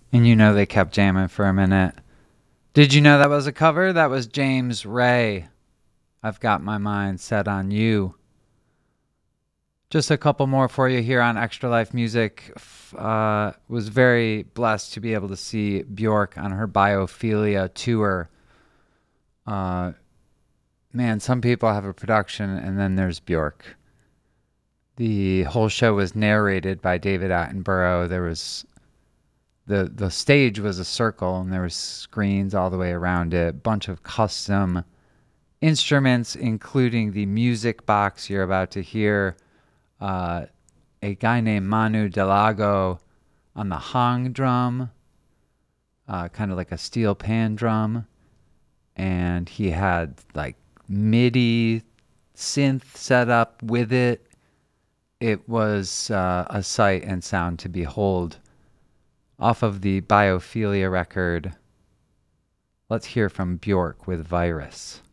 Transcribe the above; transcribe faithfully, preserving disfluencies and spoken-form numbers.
And you know they kept jamming for a minute. Did you know that was a cover? That was James Ray. I've got my mind set on you. Just a couple more for you here on Extra Life Music. Uh, was very blessed to be able to see Bjork on her Biophilia tour. Uh, man, some people have a production, and then there's Bjork. The whole show was narrated by David Attenborough. There was the the stage was a circle, and there was screens all the way around it. Bunch of custom instruments, including the music box you're about to hear. Uh, a guy named Manu Delago on the hong drum, uh, kind of like a steel pan drum. And he had like MIDI synth set up with it. It was uh, a sight and sound to behold. Off of the Biophilia record, let's hear from Bjork with Virus.